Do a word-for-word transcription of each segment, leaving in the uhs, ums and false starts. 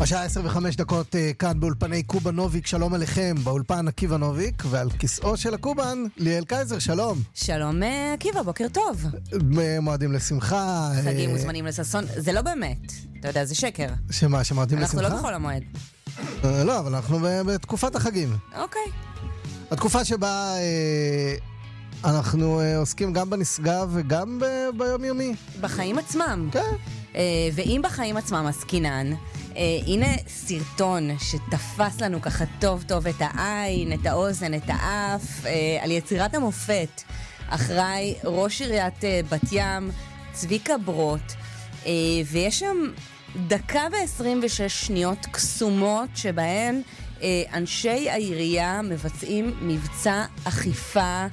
השעה עשר וחמש דקות כאן באולפני קובה נוביק, שלום עליכם, באולפן עקיבא נוביק, ועל כיסאו של הקובן, ליאל קייזר, שלום. שלום עקיבא, בוקר טוב. מועדים לשמחה. חגים מוזמנים לששון, זה לא באמת, אתה יודע, זה שקר. שמה, שמועדים לשמחה? אנחנו לא בכל המועד. לא, אבל אנחנו בתקופת החגים. אוקיי. התקופה שבה אנחנו עוסקים גם בנשגב וגם ביום יומי. בחיים עצמם. כן. ואם בחיים עצמם עסקינן, הנה סרטון שתפס לנו ככה טוב טוב את העין, את האוזן, את האף, על יצירת המופת. אחראי ראש עיריית בת ים, צביקה ברוט, ויש שם דקה ועשרים ושש שניות קסומות שבהן אנשי העירייה מבצעים מבצע אכיפה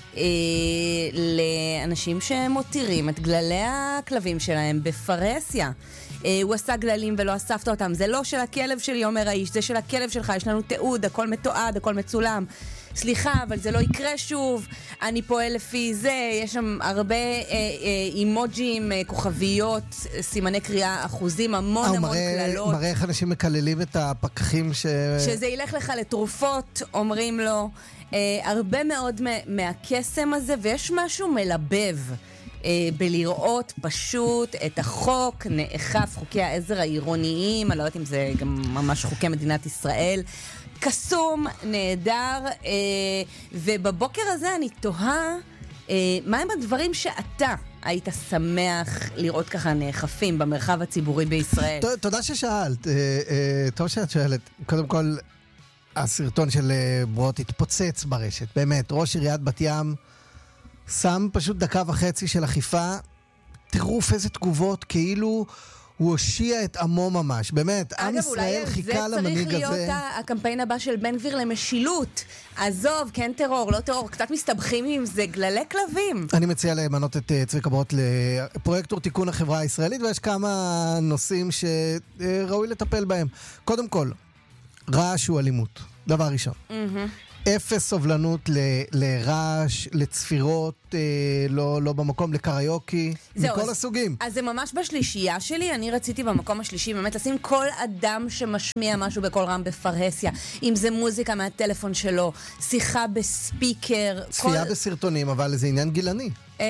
לאנשים שמותירים את גללי הכלבים שלהם בפרהסיה. הוא עשה גללים ולא אספת אותם. זה לא של הכלב שלי, אומר האיש, זה של הכלב שלך. יש לנו תיעוד, הכל מתועד, הכל מצולם. סליחה, אבל זה לא יקרה שוב. אני פועל לפי זה. יש שם הרבה אה, אה, אימוג'ים, אה, כוכביות, סימני קריאה, אחוזים, המון המון מראה, כללות. מראה איך אנשים מקללים את הפקחים ש... שזה ילך לך לתרופות, אומרים לו. אה, הרבה מאוד מהקסם הזה, ויש משהו מלבב. בלראות פשוט את החוק נאכף, חוקי העזר העירוניים, אני לא יודעת אם זה גם ממש חוקי מדינת ישראל, קסום, נהדר, ובבוקר הזה אני תוהה מה הם הדברים שאתה היית שמח לראות ככה נאכפים במרחב הציבורי בישראל. תודה ששאלת, טוב שאת שואלת. קודם כל, הסרטון של ברוט התפוצץ ברשת, באמת, ראש עיריית בת ים שם פשוט דקה וחצי של אכיפה, טירוף איזה תגובות, כאילו הוא הושיע את עמו ממש. באמת, עם ישראל חיכה למנהיג הזה. זה צריך להיות הקמפיין הבא של בן גביר למשילות. עזוב, כן טרור, לא טרור, קצת מסתבכים עם זה, גללי כלבים. אני מציע למנות את צביקה ברוט לפרויקטור תיקון החברה הישראלית, ויש כמה נושאים שראוי לטפל בהם. קודם כל, רעש הוא אלימות. דבר ראשון. אפס סובלנות ל- לרעש, לצפירות, אה, לא, לא במקום, לקריוקי, מכל אז, הסוגים. אז זה ממש בשלישייה שלי, אני רציתי במקום השלישי באמת לשים כל אדם שמשמיע משהו בכל רם בפרהסיה, אם זה מוזיקה מהטלפון שלו, שיחה בספיקר. צפייה כל... בסרטונים, אבל זה עניין גילני.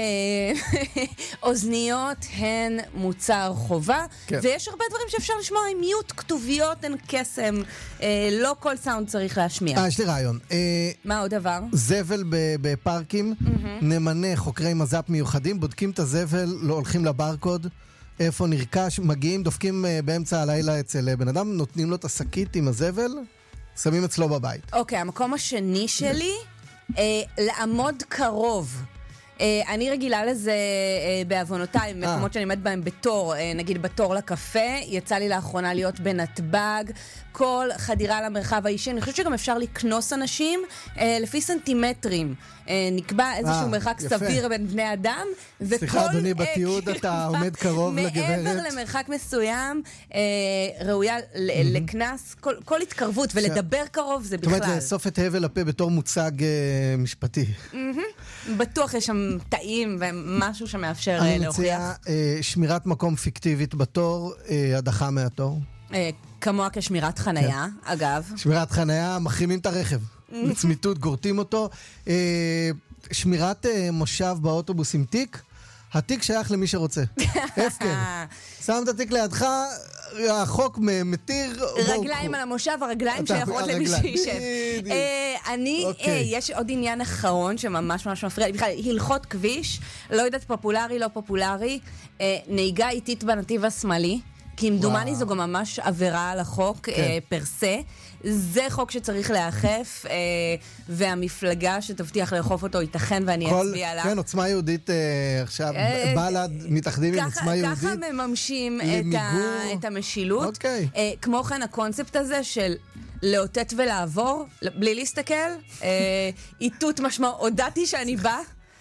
אוזניות הן מוצר חובה, כן. ויש הרבה דברים שאפשר לשמוע עם מיוט, כתוביות הן קסם, לא כל סאונד צריך להשמיע. אה, יש לי רעיון. מה עוד דבר? זבל בפארקים, נמנה חוקרי מז"פ מיוחדים, בודקים את הזבל, לא הולכים לברקוד, איפה נרכש, מגיעים, דופקים באמצע הלילה אצל בן אדם, נותנים לו את השקית עם הזבל, שמים אצלו בבית. אוקיי, המקום השני שלי, לעמוד קרוב. אני רגילה לזה בעוונותיי, מקומות שאני עומד בהם בתור, נגיד בתור לקפה, יצא לי לאחרונה להיות בנתב"ג, כל חדירה למרחב האישי, אני חושבת שגם אפשר לקנוס אנשים לפי סנטימטרים, נקבע איזשהו מרחק סביר בין בני אדם, סליחה אדוני, בתיעוד אתה עומד קרוב לגברת. מעבר למרחק מסוים, ראויה לקנס, כל התקרבות, ולדבר קרוב זה בכלל. זאת אומרת, לאסוף את הבל הפה בתור מוצג משפטי. בטוח יש שם טעים ומשהו שמאפשר להוכיח. אני מציע שמירת מקום פיקטיבית בתור, הדחה מהתור. כמוה כשמירת חנייה, אגב. שמירת חנייה, מחרימים את הרכב. בצמיתות, גורטים אותו. שמירת מושב באוטובוס עם תיק, התיק שייך למי שרוצה. הפקר. שם את התיק לידך, החוק מתיר... רגליים על המושב, הרגליים שייכות למי שישב. אני, יש עוד עניין אחרון שממש ממש מפריע לי. בכלל, הלכות כביש, לא יודעת פופולרי, לא פופולרי, נהיגה איטית בנתיב השמאלי, כי אם דומני זו גם ממש עבירה על החוק פרסה. זה חוק שצריך לאכף, והמפלגה שתבטיח לאכוף אותו ייתכן ואני אצביע עליו. כן, עוצמה יהודית עכשיו, בל"ד מתאחדים עם עוצמה יהודית. ככה מממשים את המשילות. כמו כן, הקונספט הזה של לאותת ולעבור, בלי להסתכל, איתות משמע, הודעתי שאני בא,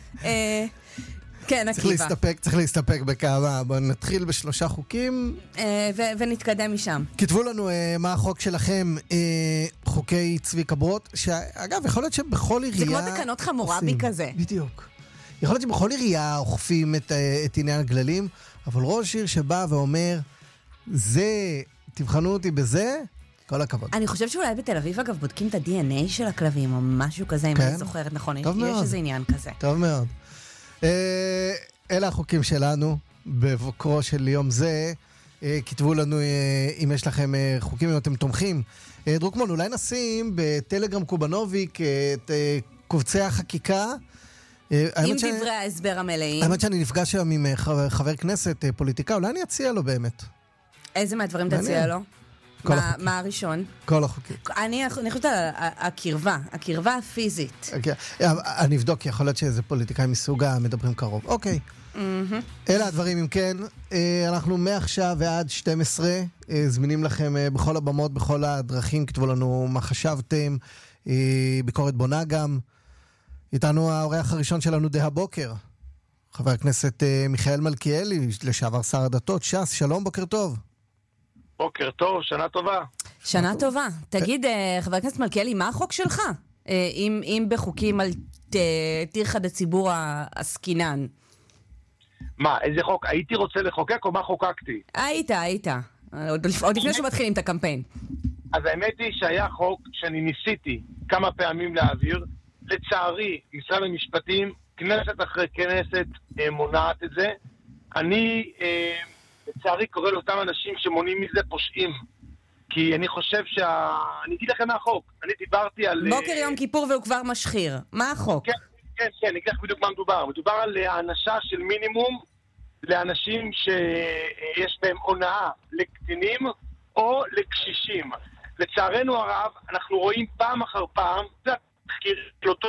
כן, צריך להסתפק, צריך להסתפק בכמה. בואו נתחיל בשלושה חוקים. ונתקדם משם. כתבו לנו מה החוק שלכם, חוקי צביקה ברוט, שאגב, יכול להיות שבכל עירייה... זה כמו תקנות חמורבי כזה. בדיוק. יכול להיות שבכל עירייה אוכפים את עניין הגללים, אבל ראש עיר שבא ואומר, זה תבחנו אותי בזה, כל הכבוד. אני חושבת שאולי בתל אביב, אגב, בודקים את ה-די אן איי של הכלבים, או משהו כזה, אם אני זוכרת נכון. יש איזה עניין כזה. טוב מאוד. אלה החוקים שלנו, בבוקרו של יום זה. כתבו לנו אם יש לכם חוקים, אם אתם תומכים. דרוקמן, אולי נשים בטלגרם קובנוביק את קובצי החקיקה. עם דברי ההסבר המלאים. האמת שאני נפגש היום עם חבר כנסת, פוליטיקה, אולי אני אציע לו באמת. איזה מהדברים תציע לו? מה הראשון? כל החוקים. אני חושבת על הקרבה, הקרבה הפיזית. אני אבדוק, יכול להיות שאיזה פוליטיקאים מסוג המדברים קרוב. אוקיי. אלה הדברים, אם כן, אנחנו מעכשיו ועד שתים עשרה זמינים לכם בכל הבמות, בכל הדרכים, כתבו לנו מה חשבתם, ביקורת בונה גם. איתנו האורח הראשון שלנו די הבוקר, חבר הכנסת מיכאל מלכיאלי, לשעבר שר הדתות, ש"ס, שלום, בוקר טוב. בוקר טוב, שנה טובה. שנה טובה. תגיד, חבר הכנסת מלכיאלי, מה החוק שלך? אם בחוקים על תירחא דציבור העסקינן. מה, איזה חוק? הייתי רוצה לחוקק או מה חוקקתי? היית, היית. עוד לפני שמתחילים את הקמפיין. אז האמת היא שהיה חוק שאני ניסיתי כמה פעמים להעביר. לצערי, משרד המשפטים, כנסת אחרי כנסת, מונעת את זה. אני, לצערי, קורא לאותם אנשים שמונעים מזה פושעים. כי אני חושב שה... אני אגיד לכם מה החוק. אני דיברתי על... בוקר יום כיפור והוא כבר משחיר. מה החוק? כן, כן, כן, אני אגיד לך בדיוק מה מדובר. מדובר על האנשה של מינימום לאנשים שיש בהם הונאה לקטינים או לקשישים. לצערנו הרב, אנחנו רואים פעם אחר פעם, זה תחקיר של אותו...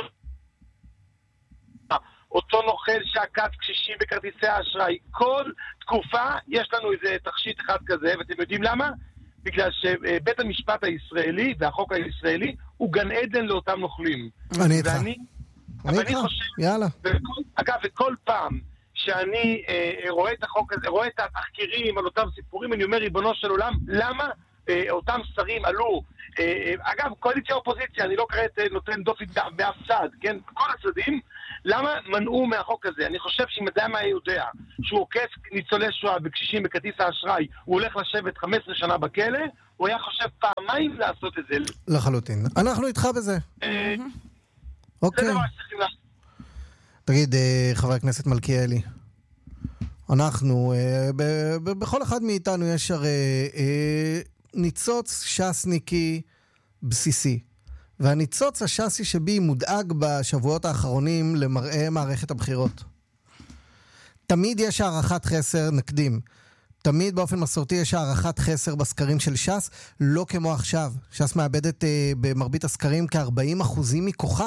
אותו נוכל שעקץ קשישים בכרטיסי האשראי. כל תקופה יש לנו איזה תכשיט אחד כזה, ואתם יודעים למה? בגלל שבית המשפט הישראלי והחוק הישראלי הוא גן עדן לאותם נוכלים. אני איתך. ואני, אני איתך, יאללה. וכל, אגב, וכל פעם שאני אה, רואה את החוק הזה, רואה את התחקירים על אותם סיפורים, אני אומר, ריבונו של עולם, למה אה, אותם שרים עלו? אה, אגב, קואליציה אופוזיציה, אני לא כעת נותן דופי באף צד, כן? כל הצדדים, למה מנעו מהחוק הזה? אני חושב שאם אדם היה יודע שהוא עוקף ניצולי שואה וקשישים בכרטיס האשראי, הוא הולך לשבת חמש עשרה שנה בכלא, הוא היה חושב פעמיים לעשות את זה. לחלוטין. אנחנו איתך בזה. אוקיי. זה דבר שצריכים לעשות. תגיד, חבר הכנסת מלכיאלי, אנחנו, בכל אחד מאיתנו יש הרי ניצוץ ש"סניקי בסיסי. והניצוץ הש"סי שבי מודאג בשבועות האחרונים למראה מערכת הבחירות. תמיד יש הערכת חסר, נקדים. תמיד באופן מסורתי יש הערכת חסר בסקרים של ש"ס, לא כמו עכשיו. ש"ס מאבדת אה, במרבית הסקרים כ-ארבעים אחוזים מכוחה.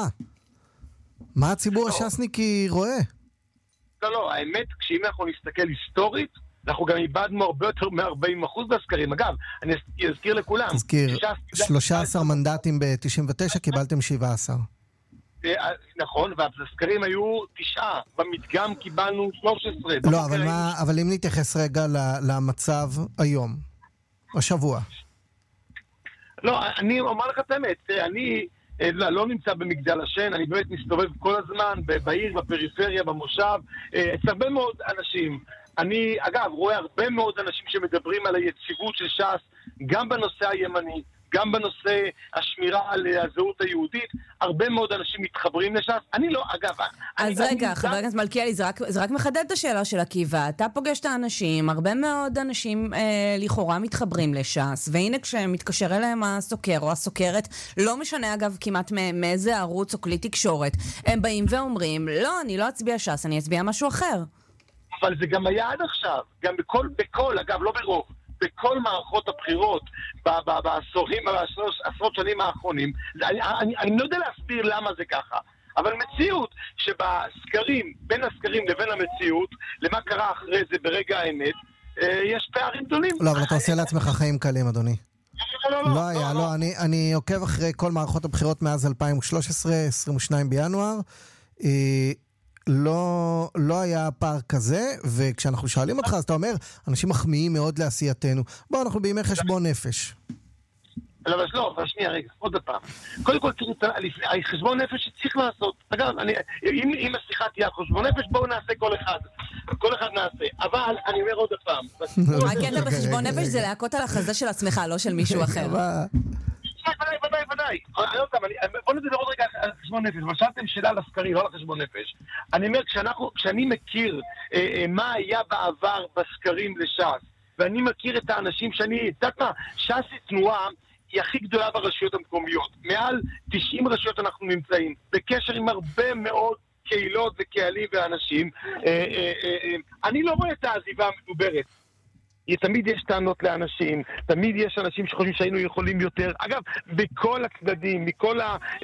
מה הציבור לא. הש"סניקי רואה? לא, לא, האמת, כשאם אנחנו נסתכל היסטורית, אנחנו גם איבדנו הרבה יותר מ-ארבעים אחוז בסקרים. אגב, אני אזכיר לכולם. תזכיר, שלושה עשר מנדטים ב-תשעים ותשע, קיבלתם שבעה עשר. נכון, והסקרים היו תשעה. במדגם קיבלנו שלוש עשרה. לא, אבל מה, אבל אם נתייחס רגע למצב היום, השבוע. לא, אני אומר לך את האמת, אני לא נמצא במגדל השן, אני באמת מסתובב כל הזמן, בעיר, בפריפריה, במושב, אצל הרבה מאוד אנשים. אני, אגב, רואה הרבה מאוד אנשים שמדברים על היציבות של ש"ס, גם בנושא הימני, גם בנושא השמירה על הזהות היהודית, הרבה מאוד אנשים מתחברים לש"ס. אני לא, אגב... אז אני, רגע, אני חבר הכנסת מלכיאלי, זה רק, זה רק מחדד את השאלה של עקיבא. אתה פוגש את האנשים, הרבה מאוד אנשים אה, לכאורה מתחברים לש"ס, והנה כשמתקשר אליהם הסוקר או הסוקרת, לא משנה אגב כמעט מאיזה ערוץ או כלי תקשורת, הם באים ואומרים, לא, אני לא אצביע ש"ס, אני אצביע משהו אחר. אבל זה גם היה עד עכשיו, גם בכל, בכל, אגב, לא ברוב, בכל מערכות הבחירות, בעשורים, בעשרות שנים האחרונים, אני, אני, אני לא יודע להסביר למה זה ככה, אבל מציאות שבסקרים, בין הסקרים לבין המציאות, למה קרה אחרי זה ברגע האמת, יש פערים גדולים. לא, אבל אתה עושה לעצמך חיים קלים, אדוני. לא היה, לא, אני עוקב אחרי כל מערכות הבחירות מאז אלפיים ושלוש עשרה, עשרים ושניים בינואר, לא, לא היה פער כזה, וכשאנחנו שואלים אותך, אז אתה אומר, אנשים מחמיאים מאוד לעשייתנו. בואו, אנחנו בימי חשבון נפש. לא, אבל לא, אבל שנייה, רגע, עוד פעם. קודם כל, תראו, חשבון נפש שצריך לעשות. אגב, אני, אם, אם השיחה תהיה על חשבון נפש, בואו נעשה כל אחד. כל אחד נעשה. אבל, אני אומר עוד פעם. הקטע בחשבון נפש זה להכות על החזה של עצמך, לא של מישהו אחר. ודאי, ודאי, ודאי. בואו נדבר עוד רגע על חשבון נפש. אבל שאלתם שאלה על הסקרים, לא על חשבון נפש. אני אומר, כשאני מכיר מה היה בעבר בסקרים לש"ס, ואני מכיר את האנשים שאני, יודעת מה, ש"ס היא תנועה, היא הכי גדולה ברשויות המקומיות. מעל תשעים רשויות אנחנו נמצאים, בקשר עם הרבה מאוד קהילות וקהלים ואנשים. אני לא רואה את העזיבה המדוברת. תמיד יש טענות לאנשים, תמיד יש אנשים שחושבים שהיינו יכולים יותר. אגב, בכל הצדדים, מכל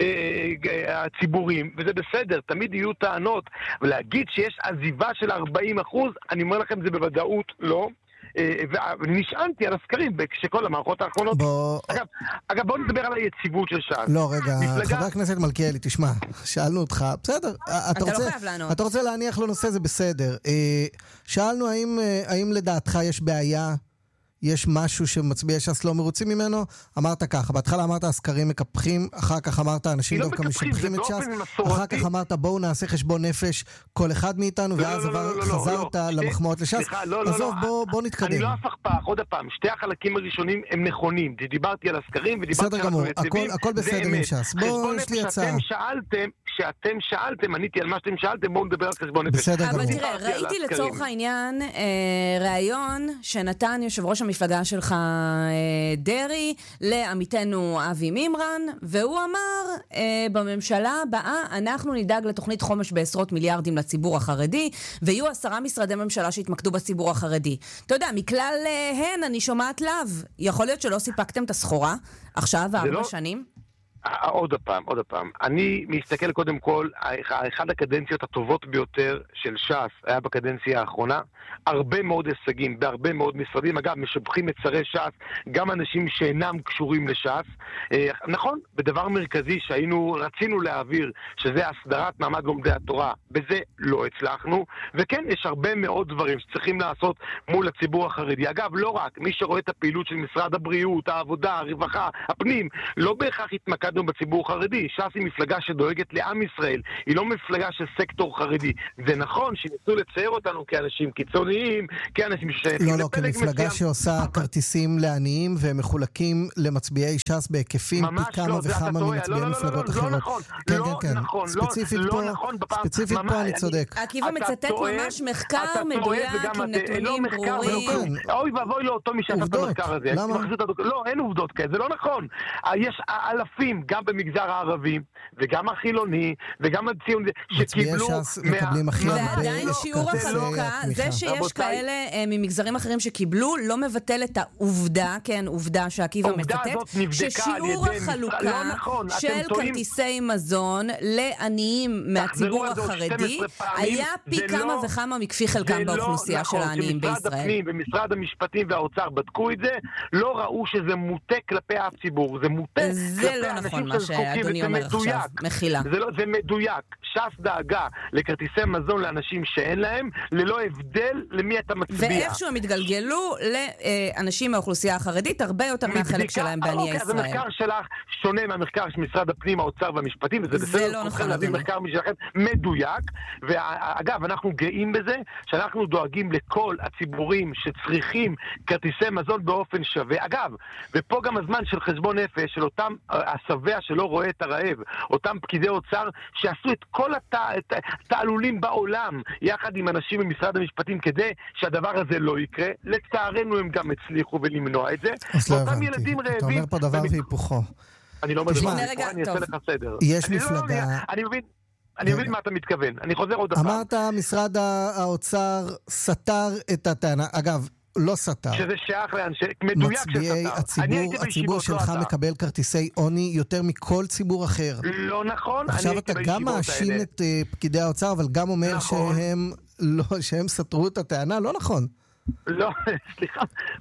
הציבורים, וזה בסדר, תמיד יהיו טענות. ולהגיד שיש עזיבה של ארבעים אחוז, אני אומר לכם, זה בוודאות לא. ונשענתי על הסקרים כשכל המערכות האחרונות. אגב, אגב, בואו נדבר על היציבות של ש"ס. לא, רגע, חבר הכנסת מלכיאלי, תשמע, שאלנו אותך, בסדר, אתה לא חייב לענות. אתה רוצה להניח לו נושא, זה בסדר. שאלנו האם לדעתך יש בעיה, יש משהו שמצביעי ש"ס לא מרוצים ממנו? אמרת ככה, בהתחלה אמרת הסקרים מקפחים, אחר כך אמרת אנשים דווקא משבחים את ש"ס, אחר כך אמרת בואו נעשה חשבון נפש כל אחד מאיתנו, ואז חזרת למחמאות לש"ס. עזוב, בואו נתקדם. אני לא הפכפך, עוד הפעם, שתי החלקים הראשונים הם נכונים. דיברתי על הסקרים ודיברתי בסדר גמור, הכל בסדר עם ש"ס. בואו, יש לי הצעה. שאתם שאלתם, עניתי על מה שאתם שאלתם, בואו נדבר על חשבון נפש. בסדר גמור. אבל תראה, ראיתי לצורך העניין ראיון שנתן יושב ראש המפלגה שלך דרי לעמיתנו אבי מימרן, והוא אמר, בממשלה הבאה אנחנו נדאג לתוכנית חומש בעשרות מיליארדים לציבור החרדי, ויהיו עשרה משרדי ממשלה שהתמקדו בציבור החרדי. אתה יודע, מכלל הן אני שומעת לאו. יכול להיות שלא סיפקתם את הסחורה עכשיו, ארבע שנים? עוד הפעם, עוד הפעם. אני מסתכל קודם כל, אחד הקדנציות הטובות ביותר של ש"ס היה בקדנציה האחרונה. הרבה מאוד הישגים, בהרבה מאוד משרדים. אגב, משבחים את שרי ש"ס, גם אנשים שאינם קשורים לש"ס. נכון, בדבר מרכזי שהיינו, רצינו להעביר, שזה הסדרת מעמד לומדי התורה, בזה לא הצלחנו. וכן, יש הרבה מאוד דברים שצריכים לעשות מול הציבור החרדי. אגב, לא רק, מי שרואה את הפעילות של משרד הבריאות, העבודה, הרווחה, הפנים, לא בהכרח התמקד בציבור חרדי. ש"ס היא מפלגה שדואגת לעם ישראל, היא לא מפלגה של סקטור חרדי. זה נכון שניסו לצייר אותנו כאנשים קיצוניים, כאנשים ש... לא, לא, כמפלגה שעושה כרטיסים לעניים והם מחולקים למצביעי ש"ס בהיקפים פי כמה וכמה ממצביעי מפלגות אחרות. כן, כן, כן. ספציפית פה, ספציפית פה אני צודק. עקיבא מצטט ממש מחקר מדויק עם נתונים ברורים. אוי ואבוי לאותו מי שעשה את המחקר הזה. למה? לא, אין עובדות כאלה, זה לא נכון. יש אלפים גם במגזר הערבי, וגם החילוני, וגם הציוני, שקיבלו... ועדיין שיעור החלוקה, זה שיש כאלה ממגזרים אחרים שקיבלו, לא מבטל את העובדה, כן, עובדה שעקיבא מצטט, ששיעור החלוקה של כרטיסי מזון לעניים מהציבור החרדי, היה פי כמה וכמה מכפי חלקם באוכלוסייה של העניים בישראל. משרד הפנים ומשרד המשפטים והאוצר בדקו את זה, לא ראו שזה מוטה כלפי אף ציבור, זה מוטה כלפי נכון מה שאדוני אומר עכשיו, מחילה. זה, לא, זה מדויק. ש"ס דאגה לכרטיסי מזון לאנשים שאין להם, ללא הבדל למי אתה מצביע. ואיכשהו הם התגלגלו לאנשים מהאוכלוסייה החרדית, הרבה יותר מהחלק שלהם בעניי ישראל. אז המחקר שלך שונה מהמחקר של משרד הפנים, האוצר והמשפטים, וזה בסדר. זה לא נכון, אדוני. מחקר משלכם מדויק, ואגב, אנחנו גאים בזה, שאנחנו דואגים לכל הציבורים שצריכים כרטיסי מזון באופן שווה. אגב, ופה גם הזמן של חשבון נפש, של אותם השבע שלא רואה את הרעב, אותם פקידי אוצר שעשו את כל התעלולים בעולם יחד עם אנשים במשרד המשפטים כדי שהדבר הזה לא יקרה. לצערנו הם גם הצליחו ולמנוע את זה. אז לא הבנתי. אתה אומר פה דבר והיפוכו. אני לא אומר דבר והיפוכו, אני אעשה לך סדר. יש מפלגה... אני מבין. אני מבין מה אתה מתכוון. אני חוזר עוד פעם. אמרת, משרד האוצר סתר את הטענה. אגב, לא סתר. שזה שייך לאנשי, מדויק מצביעי הציבור, הציבור שלך מקבל כרטיסי עוני יותר מכל ציבור אחר. לא נכון. עכשיו אתה גם מאשים את פקידי האוצר, אבל גם אומר שהם לא, שהם סתרו את הטענה, לא נכון. לא, סליחה.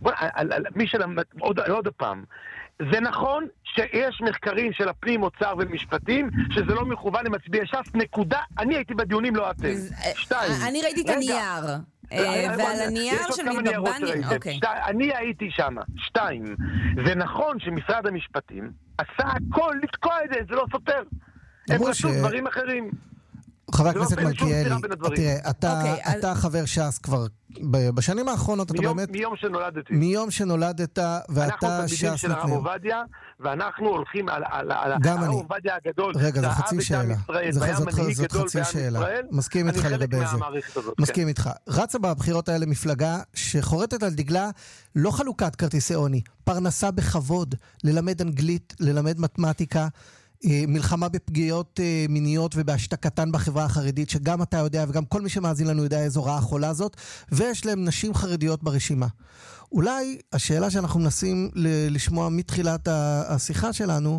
מי שלמד, עוד פעם. זה נכון שיש מחקרים של הפנים, אוצר ומשפטים, שזה לא מכוון למצביעי ש"ס, נקודה. אני הייתי בדיונים, לא אתם. שתיים. אני ראיתי את הנייר. ועל הנייר של מתבבני, אוקיי. אני הייתי שם. שתיים, זה נכון שמשרד המשפטים עשה הכל לתקוע את זה, זה לא סותר. הם רשו דברים אחרים. חבר הכנסת מלכיאלי, תראה, אתה חבר ש"ס כבר בשנים האחרונות, אתה באמת... מיום שנולדתי. מיום שנולדת, ואתה ש"ס... אנחנו תלמידים של הרב עובדיה, ואנחנו הולכים על הרב עובדיה הגדול. רגע, זו חצי שאלה. זאת חצי שאלה. מסכים איתך לגבי זה. מסכים איתך. רצה בבחירות האלה מפלגה שחורטת על דגלה לא חלוקת כרטיסי עוני, פרנסה בכבוד, ללמד אנגלית, ללמד מתמטיקה, מלחמה בפגיעות מיניות ובהשתקתן בחברה החרדית, שגם אתה יודע וגם כל מי שמאזין לנו יודע איזו רעה חולה זאת, ויש להם נשים חרדיות ברשימה. אולי השאלה שאנחנו מנסים לשמוע מתחילת השיחה שלנו,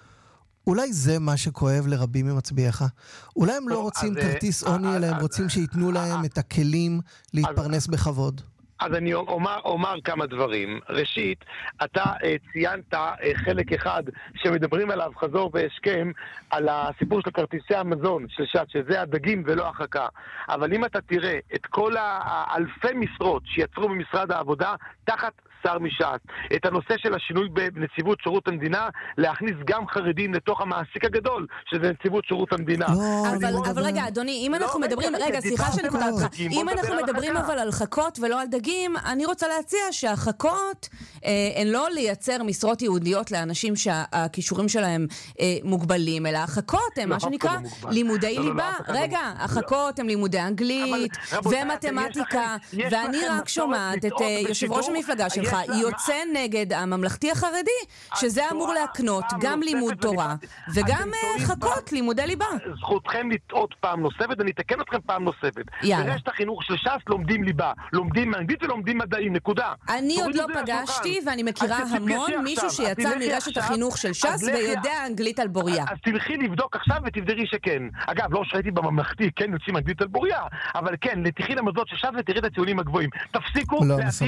אולי זה מה שכואב לרבים ממצביעיך. אולי הם לא רוצים כרטיס עוני, אלא הם רוצים שיתנו להם את הכלים להתפרנס בכבוד. אז אני אומר, אומר כמה דברים. ראשית, אתה אה, ציינת אה, חלק אחד שמדברים עליו חזור והשכם, על הסיפור של כרטיסי המזון של ש"ס, שזה הדגים ולא החכה. אבל אם אתה תראה את כל האלפי משרות שיצרו במשרד העבודה תחת שר מש"ס, את הנושא של השינוי בנציבות שירות המדינה, להכניס גם חרדים לתוך המעסיק הגדול, שזה נציבות שירות המדינה. אבל רגע, אדוני, אם אנחנו מדברים, רגע, סליחה שנקודה אותך, אם אנחנו מדברים אבל על חכות ולא על דגים, אני רוצה להציע שהחכות הן לא לייצר משרות יהודיות לאנשים שהכישורים שלהם מוגבלים, אלא החכות הן מה שנקרא לימודי ליבה. רגע, החכות הן לימודי אנגלית ומתמטיקה, ואני רק שומעת את יושב ראש המפלגה שלך יוצא נגד הממלכתי החרדי, שזה אמור להקנות גם לימוד תורה וגם חכות לימודי ליבה. זכותכם לטעות פעם נוספת, אני אתקן אתכם פעם נוספת. ברשת החינוך של ש"ס לומדים ליבה, לומדים אנגלית ולומדים מדעים, נקודה. אני עוד לא פגשתי ואני מכירה המון מישהו שיצא מרשת החינוך של ש"ס ויודע אנגלית על בוריה. אז תלכי לבדוק עכשיו ותבדרי שכן. אגב, לא שראיתי בממלכתי, כן יוצאים אנגלית על בוריה, אבל כן, תלכי למוסדות של ש"ס ותראי את הציונים הגבוהים. תפסיקו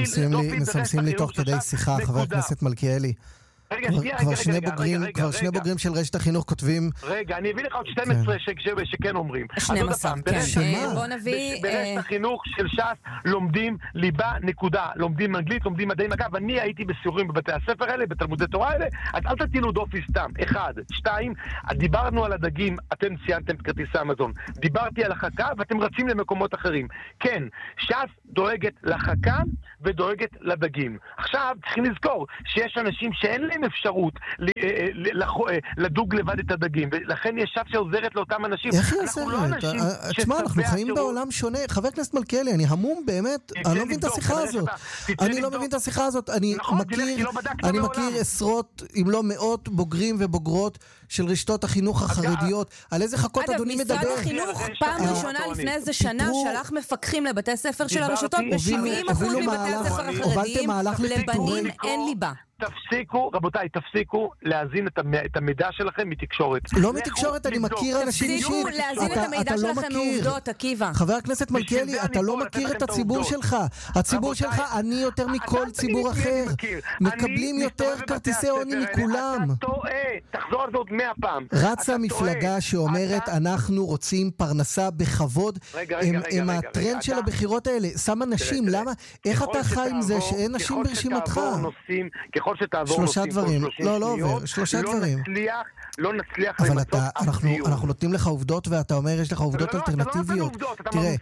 מסמסים לי תוך כדי שיחה, חבר הכנסת מלכיאלי. כבר שני בוגרים, כבר שני בוגרים של רשת החינוך כותבים... רגע, אני אביא לך עוד שתים עשרה שכן אומרים. שנים עשר, כן. בוא נביא... ברשת החינוך של ש"ס לומדים ליבה, נקודה. לומדים אנגלית, לומדים מדעים. אגב, אני הייתי בסיורים בבתי הספר האלה, בתלמודי תורה האלה, אז אל תטילו דופי סתם. אחד. שתיים, דיברנו על הדגים, אתם ציינתם את כרטיסי המזון. דיברתי על החכה ואתם רצים למקומות אחרים. כן, ש"ס דואגת לחכה ודואגת לדגים. עכשיו, צריכים לזכור שיש אנשים שאין להם אפשרות לדוג לבד את הדגים, ולכן יש ש"ס שעוזרת לאותם אנשים. איך היא עוזרת? תשמע, אנחנו חיים בעולם שונה. חבר הכנסת מלכיאלי, אני המום באמת, אני לא מבין את השיחה הזאת. אני לא מבין את השיחה הזאת. אני מכיר עשרות, אם לא מאות, בוגרים ובוגרות של רשתות החינוך החרדיות. על איזה חכות אדוני מדבר? אגב, משרד החינוך פעם ראשונה לפני איזה שנה שלח מפקחים לבתי ספר של הרשתות, ב-שבעים אחוז מבתי הספר החרדיים לבנים אין ליבה. תפסיקו, רבותיי, תפסיקו להזין את המידע שלכם מתקשורת. לא מתקשורת, אני מכיר אנשים אישית. תפסיקו להזין את המידע שלכם מעובדות, עקיבא. חבר הכנסת מלכיאלי, אתה לא מכיר את הציבור שלך. הציבור שלך, אני יותר מכל ציבור אחר. מקבלים יותר כרטיסי עוני מכולם. אתה טועה, תחזור על זה עוד מאה פעם. רצה מפלגה שאומרת, אנחנו רוצים פרנסה בכבוד. הם הטרנד של הבחירות האלה. שם אנשים, למה? איך אתה חי עם זה שאין נשים ברשימתך? ככל שתעבור שלושה דברים, לא, לא עובר, שלושה דברים. לא נצליח אבל אנחנו נותנים לך עובדות ואתה אומר יש לך עובדות אלטרנטיביות. תראה,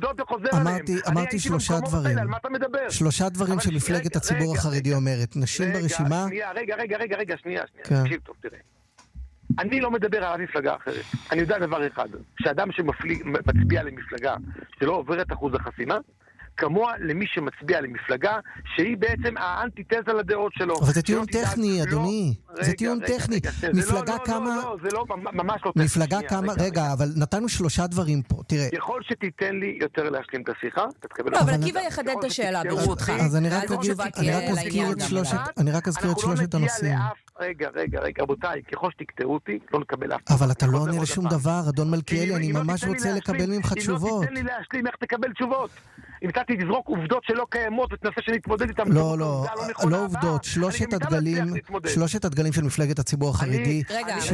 אמרתי שלושה דברים. שלושה דברים שמפלגת הציבור החרדי אומרת. נשים ברשימה... רגע, רגע, רגע, רגע, שנייה, שנייה. תקשיב טוב, תראה. אני לא מדבר על המפלגה אחרת. אני יודע דבר אחד, שאדם שמצביע למפלגה שלא עובר את אחוז החסימה, כמוה למי שמצביע למפלגה שהיא בעצם האנטיתזה לדעות שלו. אבל זה טיעון טכני, אדוני. זה טיעון טכני. מפלגה כמה... זה לא, ממש לא טכני. מפלגה כמה... רגע, אבל נתנו שלושה דברים פה. תראה. ככל שתיתן לי יותר להשלים את השיחה, אתה תקבל... לא, אבל עקיבא יחדד את השאלה, ברשותך. אז אני רק אזכיר את שלושת... אני רק אזכיר את שלושת הנושאים. רגע, רגע, רגע, רבותיי, ככל שתקטעו אותי, לא נקבל אף... אבל אתה לא עונה לשום דבר, אדון מלכיאלי, אני ממש רוצה לקבל ממך תשובות. אם לא תיתן לי להשלים, איך תקבל תשובות? אם אתה תזרוק עובדות שלא קיימות ותנסה שנתמודד איתם... לא, לא, לא עובדות. שלושת הדגלים, שלושת הדגלים של מפלגת הציבור החרדי,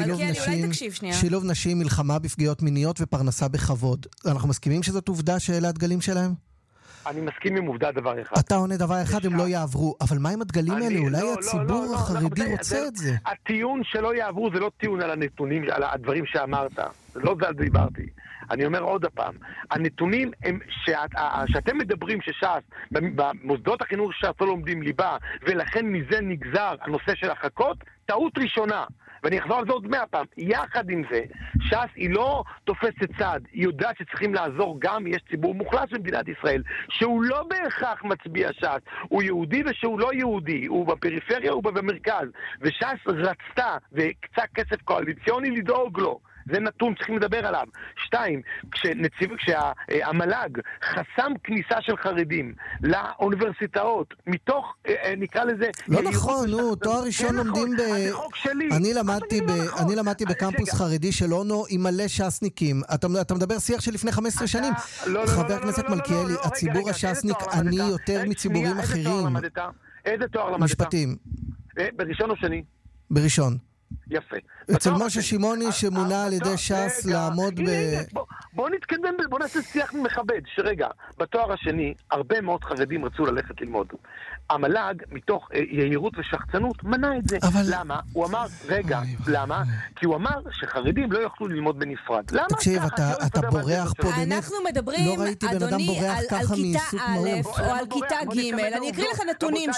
שילוב נשים, מלחמה בפגיעות מיניות ופרנסה בכבוד. אנחנו מסכימים שזאת עובדה שאלה הדגלים שלהם? אני מסכים עם עובדה דבר אחד. אתה עונה דבר אחד, הם לא יעברו. אבל מה עם הדגלים האלה? אולי הציבור החרדי רוצה את זה. הטיעון שלא יעברו זה לא טיעון על הנתונים, על הדברים שאמרת. לא זה על זה דיברתי. אני אומר עוד הפעם, הנתונים הם שאת, שאתם מדברים שש"ס, במוסדות החינוך ש"ס לא לומדים ליבה, ולכן מזה נגזר הנושא של החכות, טעות ראשונה. ואני אחזור על זה עוד מאה פעם. יחד עם זה, ש"ס היא לא תופסת צד, היא יודעת שצריכים לעזור גם, יש ציבור מוחלש במדינת ישראל, שהוא לא בהכרח מצביע ש"ס, הוא יהודי ושהוא לא יהודי, הוא בפריפריה, הוא במרכז, וש"ס רצתה וקצת כסף קואליציוני לדאוג לו. זה נתון, צריכים לדבר עליו. שתיים, כשנציב, כשהמל"ג חסם כניסה של חרדים לאוניברסיטאות, מתוך, נקרא לזה... לא נכון, נו, תואר ראשון לומדים ב... אני למדתי ב... אני למדתי בקמפוס חרדי של אונו עם מלא ש"סניקים. אתה מדבר שיח של לפני חמש עשרה שנים. חבר הכנסת מלכיאלי, הציבור הש"סניק עני יותר מציבורים אחרים. איזה תואר למדת? משפטים. בראשון או שני? בראשון. יפה. אצל משה שמעוני שמונה על ידי ש"ס לעמוד ב... בואו נתקדם, בואו נעשה שיח מכבד, שרגע, בתואר השני, הרבה מאוד חרדים רצו ללכת ללמוד. המל"ג, מתוך יהירות ושחצנות, מנע את זה. למה? הוא אמר, רגע, למה? כי הוא אמר שחרדים לא יוכלו ללמוד בנפרד. למה? תקשיב, אתה בורח פה באמת. אנחנו מדברים, אדוני, על כיתה א' או על כיתה ג'. אני אקריא לך נתונים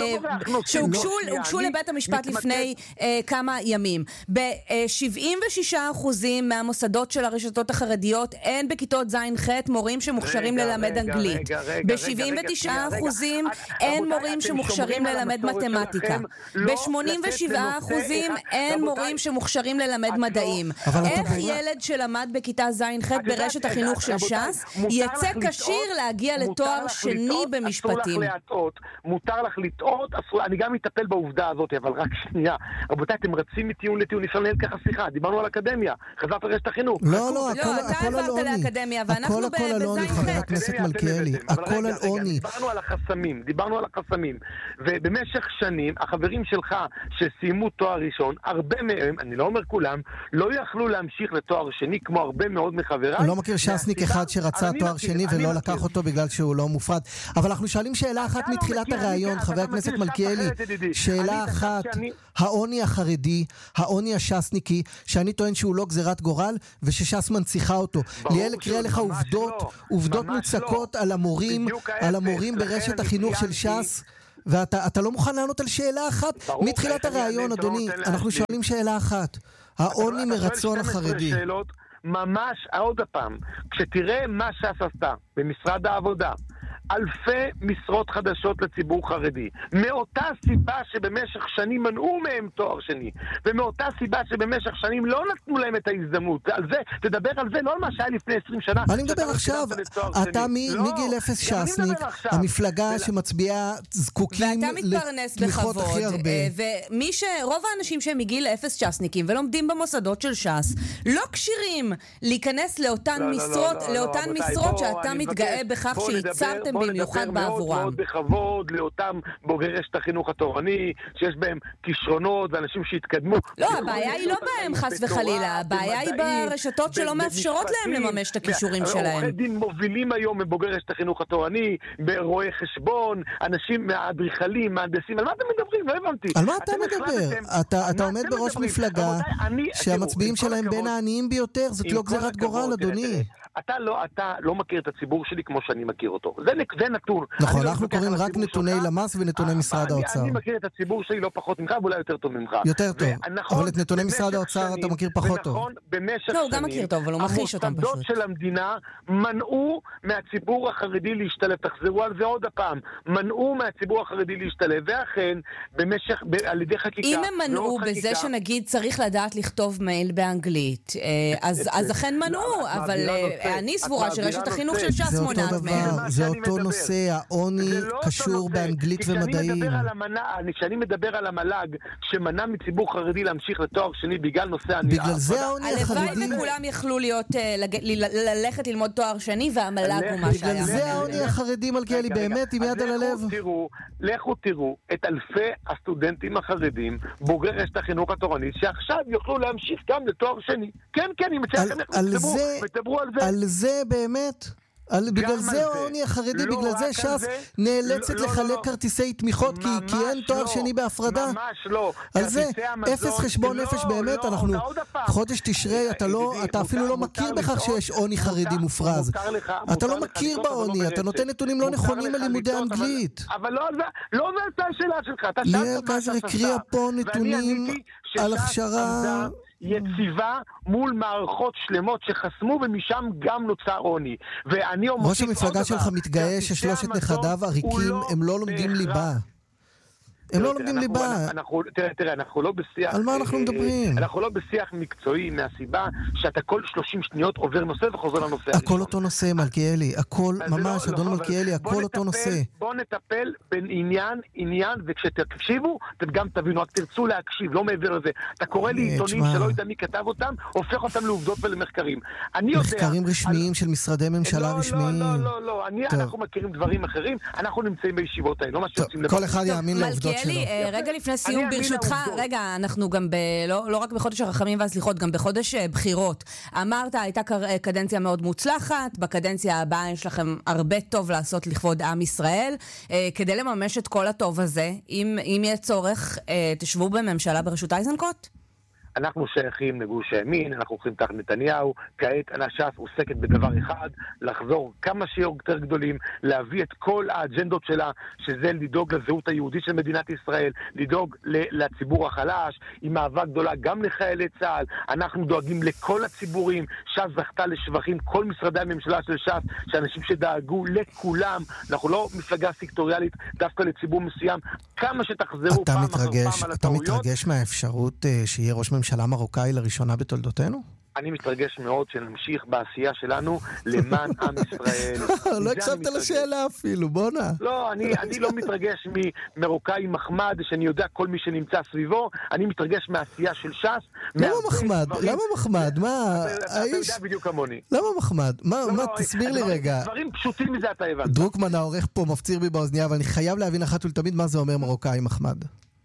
שהוגשו לבית המשפט לפני כמה ימים. ב-שבעים ושישה אחוזים מהמוסדות של הרשתות החרדיות אין בכיתות ז' ח' מורים שמוכשרים ללמד אנגלית. ב-שבעים ותשעה אחוזים אין מורים שמוכשרים ללמד מתמטיקה. ב-שמונים ושבעה אחוזים אין מורים שמוכשרים ללמד מדעים. איך ילד שלמד בכיתה ז' ח' ברשת החינוך של ש"ס יצא כשיר להגיע לתואר שני במשפטים? מותר לך לטעות, אני גם מטפל בעובדה הזאת, אבל רק שנייה. רבותיי, אתם רצים מטיעון לטיעון, אפשר לנהל ככה שיחה. דיברנו על אקדמיה, חזרת לרשת החינוך. לא, לא, הכל עברת לאקדמיה, ואנחנו בזין חבר הכנסת מלכיאלי, הכל על עוני. דיברנו על החסמים, דיברנו על החסמים. ובמשך שנים, החברים שלך שסיימו תואר ראשון, הרבה מהם, אני לא אומר כולם, לא יכלו להמשיך לתואר שני, כמו הרבה מאוד מחבריי. אני לא מכיר ש"סניק אחד שרצה תואר שני ולא לקח אותו בגלל שהוא לא מופרד. אבל אנחנו שואלים שאלה אחת מתחילת הרעיון, חבר הכנסת מלכיאלי, שאלה אחת, העוני החרדי, העוני הש"סניקי, שאני טוען שהוא לא גזירת גורל, ושש"ס מנציחה אותו. ליאל קרא לך עובדות, עובדות מוצקות על המורים, על המורים ברשת החינוך של ש"ס, ואתה לא מוכן לענות על שאלה אחת? מתחילת הרעיון, אדוני, אנחנו שואלים שאלה אחת. העוני מרצון החרדי. ממש, עוד הפעם, כשתראה מה ש"ס עשתה במשרד העבודה, אלפי משרות חדשות לציבור חרדי, מאותה סיבה שבמשך שנים מנעו מהם תואר שני, ומאותה סיבה שבמשך שנים לא נתנו להם את ההזדמנות. על זה, תדבר על זה, לא על מה שהיה לפני עשרים שנה. אני מדבר עכשיו, אתה מגיל אפס ש"סניק, המפלגה שמצביעה זקוקים לתמיכות הכי הרבה. ומי שרוב האנשים שהם מגיל אפס ש"סניקים ולומדים במוסדות של ש"ס, לא קשירים להיכנס לאותן משרות, לאותן משרות שאתה מתגאה בכך שיצרתם במיוחד בעבורם. מאוד בכבוד לאותם בוגרי רשת החינוך התורני, שיש בהם כישרונות ואנשים שהתקדמו. לא, הבעיה היא לא בהם חס וחלילה, הבעיה היא ברשתות שלא מאפשרות להם לממש את הכישורים שלהם. עורכי דין מובילים היום מבוגרי רשת החינוך התורני, ברואי חשבון, אנשים מהאדריכלים, מהנדסים, על מה אתם מדברים? לא הבנתי. על מה אתה מדבר? אתה עומד בראש מפלגה שהמצביעים שלהם בין העניים ביותר, זאת לא גזירת גורל, אדוני. אתה לא, אתה לא מכיר את הציבור שלי כמו שאני מכיר אותו. זה, זה נתון. נכון, אנחנו קוראים רק נתוני למ"ס ונתוני משרד האוצר. אני מכיר את הציבור שלי לא פחות ממך, ואולי יותר טוב ממך. יותר טוב, אבל את נתוני משרד האוצר אתה מכיר פחות טוב. ונכון, במשך שנים, הוא גם מכיר טוב, אבל הוא מכחיש אותם פשוט. המוסדות של המדינה מנעו מהציבור החרדי להשתלב. תחזרו על זה עוד הפעם. מנעו מהציבור החרדי להשתלב, ואכן, במשך, על ידי חקיקה... אם הם מנעו בזה שנגיד צריך לדעת לכתוב מייל באנגלית, אז אכן מנעו, אבל אני סבורה שרשת החינוך של ש"ס מונעת מהם. זה אותו נושא, העוני קשור באנגלית ומדעים. כשאני מדבר על המל"ג, שמנע מציבור חרדי להמשיך לתואר שני בגלל נושא הנראה. בגלל זה העוני החרדי... הלוואי וכולם יכלו ללכת ללמוד תואר שני, והמל"ג הוא מה שהיה. בגלל זה העוני החרדי, מלכיאלי, באמת עם יד על הלב. לכו תראו את אלפי הסטודנטים החרדים, בוגרי רשת החינוך התורנית, שעכשיו יוכלו להמשיך גם לתואר שני. כן, כן, אני מציע לכם, תדברו על זה. על זה באמת, בגלל זה העוני החרדי, בגלל זה ש"ס נאלצת לחלק כרטיסי תמיכות, כי אין תואר שני בהפרדה. ממש לא. על זה, אפס חשבון נפש באמת, אנחנו חודש תשרי, אתה אפילו לא מכיר בכך שיש עוני חרדי מופרז. אתה לא מכיר בעוני, אתה נותן נתונים לא נכונים על לימודי אנגלית. אבל לא זה השאלה שלך. ליאל גייזר הקריאה פה נתונים על הכשרה יציבה מול מערכות שלמות שחסמו, ומשם גם נוצר עוני. ראש המפלגה שלך מתגאה ששלושת נכדיו עריקים הם לא לומדים ליבה. הם לא לומדים ליבה. תראה, תראה, אנחנו לא בשיח... על מה אנחנו מדברים? אנחנו לא בשיח מקצועי, מהסיבה שאתה כל שלושים שניות עובר נושא וחוזר לנושא. הכל אותו נושא, מלכיאלי. הכל, ממש, אדון מלכיאלי, הכל אותו נושא. בוא נטפל בעניין, עניין, וכשתקשיבו, אתם גם תבינו, רק תרצו להקשיב, לא מעבר לזה. אתה קורא לי עיתונים שלא יודע מי כתב אותם, הופך אותם לעובדות ולמחקרים. מחקרים רשמיים של משרדי ממשלה רשמיים. לא, לא, לא, אנחנו מכירים דברים אחרים, אנחנו נמצאים בישיבות האלה, לא מה שיוצאים כל אחד יאמין לעובדות. רגע לפני סיום, ברשותך, רגע, אנחנו גם לא רק בחודש הרחמים והסליחות, גם בחודש בחירות. אמרת, הייתה קדנציה מאוד מוצלחת, בקדנציה הבאה יש לכם הרבה טוב לעשות לכבוד עם ישראל. כדי לממש את כל הטוב הזה, אם יהיה צורך, תשבו בממשלה בראשות איזנקוט? אנחנו שייכים לגוש הימין, אנחנו הולכים תחת נתניהו, כעת ש"ס עוסקת בדבר אחד, לחזור כמה שיותר גדולים, להביא את כל האג'נדות שלה, שזה לדאוג לזהות היהודית של מדינת ישראל, לדאוג לציבור החלש, עם מאבק גדולה גם לחיילי צה"ל, אנחנו דואגים לכל הציבורים, ש"ס זכתה לשבחים, כל משרדי הממשלה של ש"ס, שאנשים שדאגו לכולם, אנחנו לא מפלגה סקטוריאלית, דווקא לציבור מסוים, כמה שתחזרו פעם אחר פעם על הטעויות. אתה מתרגש מהאפשרות שיהיה ראש ממשלה מרוקאי לראשונה בתולדותינו? אני מתרגש מאוד שנמשיך בעשייה שלנו למען עם ישראל. לא הקשבת לשאלה אפילו, בוא נע. לא, אני לא מתרגש ממרוקאי מחמד, שאני יודע כל מי שנמצא סביבו, אני מתרגש מהעשייה של ש"ס. למה מחמד? למה מחמד? מה? אתה יודע בדיוק כמוני. למה מחמד? מה? תסביר לי רגע. דברים פשוטים מזה אתה הבנת. דרוקמן העורך פה מפציר בי באוזניה, אבל אני חייב להבין אחת ולתמיד מה זה אומר מרוקאי מחמד.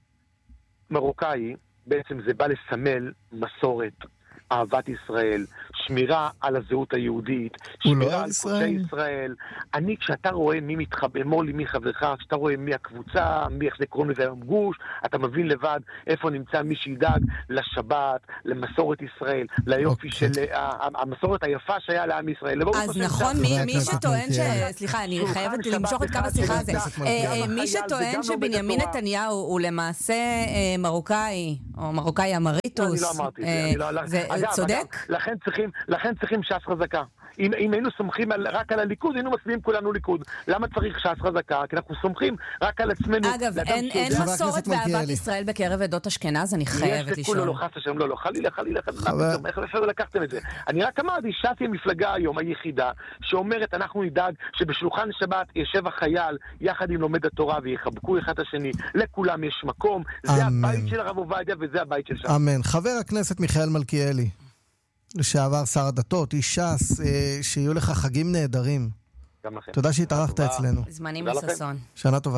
מרוקאי, בעצם זה בא לסמל מסורת, אהבת ישראל, שמירה על הזהות היהודית, שמירה על קודשי ישראל. אני, כשאתה רואה מי מתחבר, אמור לי מי חברך, כשאתה רואה מי הקבוצה, מי איך זה קוראים לזה היום גוש, אתה מבין לבד איפה נמצא מי שידאג לשבת, למסורת ישראל, ליופי של המסורת היפה שהיה לעם ישראל. אז נכון, מי שטוען ש... סליחה, אני חייבת למשוך את כמה שיחה הזה. מי שטוען שבנימין נתניהו הוא למעשה מרוקאי, או מרוקאי אמריטוס, אני לא אמרתי את זה, אני לא... צודק? לכן צריכים, לכן צריכים ש"ס חזקה. אם, אם היינו סומכים על, רק על הליכוד, היינו מצביעים כולנו ליכוד. למה צריך ש"ס חזקה? כי אנחנו סומכים רק על עצמנו. אגב, אין, אין מסורת ואהבת ישראל בקרב עדות אשכנז, אני חייבת לשאול. לא, לא, חס השם, לא, לא, חלילה, חלילה, חלילה, איך אפשר לקחתם את זה? אני רק אמרתי, ש"ס היא המפלגה היום היחידה, שאומרת, אנחנו נדאג שבשולחן שבת ישב החייל, יחד עם לומד התורה, ויחבקו אחד השני. לכולם יש מקום. זה הבית של הרב עובדיה, וזה הבית של ש"ס. אמן. חבר הכנסת מיכאל מלכיאלי, לשעבר שר הדתות, איש ש"ס, שיהיו לך חגים נהדרים. גם לכם. תודה שהתארחת אצלנו. זמנים לססון. שנה טובה.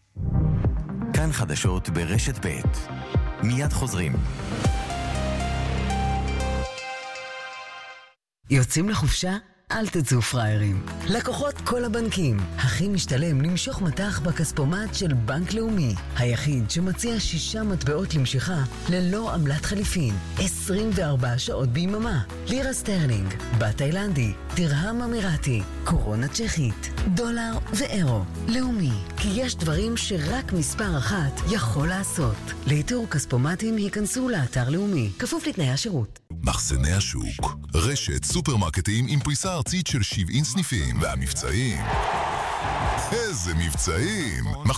כאן חדשות ברשת ב' מיד חוזרים. יוצאים לחופשה? אל תצאו פריירים. לקוחות כל הבנקים. הכי משתלם למשוך מטח בכספומט של בנק לאומי. היחיד שמציע שישה מטבעות למשיכה ללא עמלת חליפין. עשרים וארבע שעות ביממה. לירה סטרלינג, בת תאילנדי, דרהם אמירתי, קורונה צ'כית, דולר ואירו. לאומי. כי יש דברים שרק מספר אחת יכול לעשות. לאיתור כספומטים היכנסו לאתר לאומי. כפוף לתנאי השירות. מחסני השוק, רשת סופרמרקטים עם פריסה ארצית של שבעים סניפים, והמבצעים, איזה מבצעים!